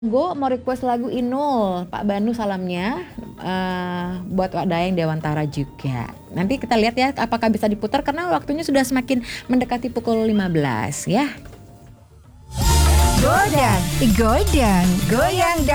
Go mau request lagu Inul, Pak Banu salamnya buat Wak Dayang Dewantara juga. Nanti kita lihat ya apakah bisa diputar karena waktunya sudah semakin mendekati pukul 15 ya. Godang, goyang